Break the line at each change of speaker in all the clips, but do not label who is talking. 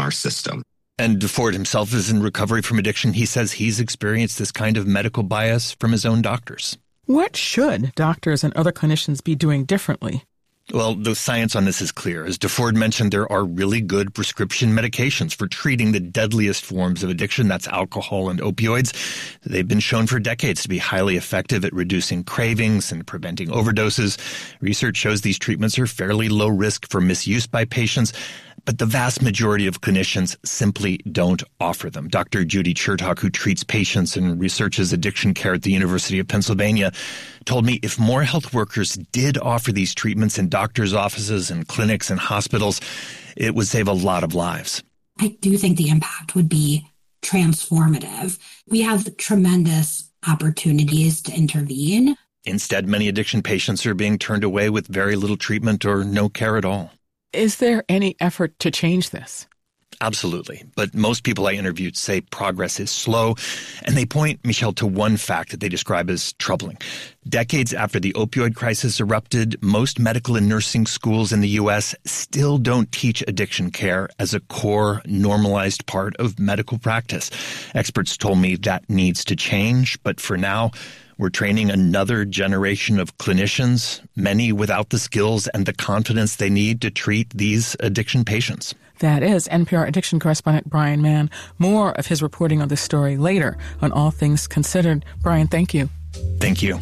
our system.
And DeFord himself is in recovery from addiction. He says he's experienced this kind of medical bias from his own doctors.
What should doctors and other clinicians be doing differently?
Well, the science on this is clear. As DeFord mentioned, there are really good prescription medications for treating the deadliest forms of addiction. That's alcohol and opioids. They've been shown for decades to be highly effective at reducing cravings and preventing overdoses. Research shows these treatments are fairly low risk for misuse by patients, but the vast majority of clinicians simply don't offer them. Dr. Judy Chertok, who treats patients and researches addiction care at the University of Pennsylvania, told me if more health workers did offer these treatments in doctors' offices and clinics and hospitals, it would save a lot of lives.
I do think the impact would be transformative. We have tremendous opportunities to intervene.
Instead, many addiction patients are being turned away with very little treatment or no care at all.
Is there any effort to change this?
Absolutely. But most people I interviewed say progress is slow, and they point, Michelle, to one fact that they describe as troubling. Decades after the opioid crisis erupted, most medical and nursing schools in the U.S. still don't teach addiction care as a core, normalized part of medical practice. Experts told me that needs to change, but for now, we're training another generation of clinicians, many without the skills and the confidence they need to treat these addiction patients.
That is NPR addiction correspondent Brian Mann. More of his reporting on this story later on All Things Considered. Brian, thank you.
Thank you.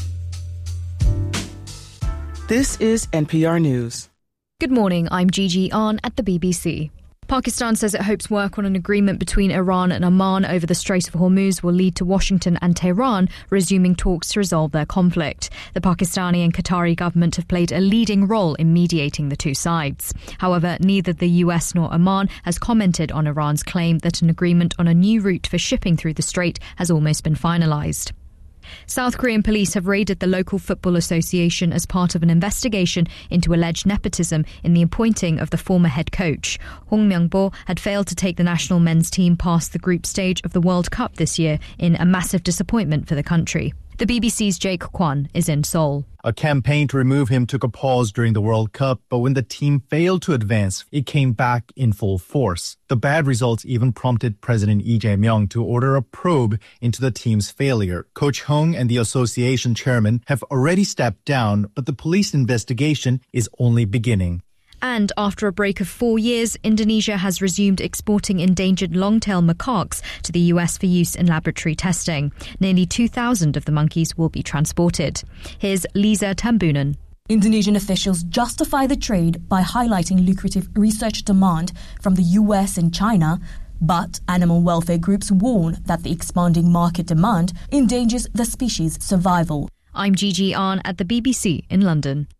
This is NPR News.
Good morning, I'm Gigi Ahn at the BBC. Pakistan says it hopes work on an agreement between Iran and Oman over the Strait of Hormuz will lead to Washington and Tehran resuming talks to resolve their conflict. The Pakistani and Qatari government have played a leading role in mediating the two sides. However, neither the US nor Oman has commented on Iran's claim that an agreement on a new route for shipping through the strait has almost been finalized. South Korean police have raided the local football association as part of an investigation into alleged nepotism in the appointing of the former head coach. Hong Myung-bo had failed to take the national men's team past the group stage of the World Cup this year in a massive disappointment for the country. The BBC's Jake Kwan is in Seoul.
A campaign to remove him took a pause during the World Cup, but when the team failed to advance, it came back in full force. The bad results even prompted President Lee Jae-myung to order a probe into the team's failure. Coach Hong and the association chairman have already stepped down, but the police investigation is only beginning.
And after a break of 4 years, Indonesia has resumed exporting endangered long-tailed macaques to the US for use in laboratory testing. Nearly 2,000 of the monkeys will be transported. Here's Lisa Tambunan.
Indonesian officials justify the trade by highlighting lucrative research demand from the US and China, but animal welfare groups warn that the expanding market demand endangers the species' survival.
I'm Gigi Ahn at the BBC in London.